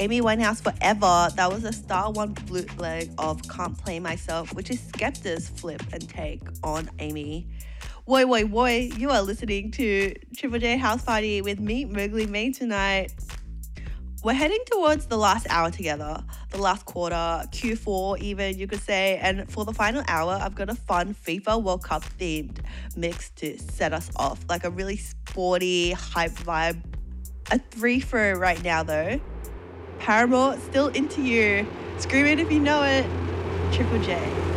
Amy Winehouse Forever. That was a Star One bootleg of Can't Play Myself, which is Skepta's flip and take on Amy. Woi, woi, woi, you are listening to Triple J House Party with me, Mowgli May, tonight. We're heading towards the last hour together, the last quarter, Q4 even, you could say. And for the final hour, I've got a fun FIFA World Cup themed mix to set us off, like a really sporty, hype vibe. A 3 for right now, though. Paramore, Still Into You. Scream it if you know it. Triple J.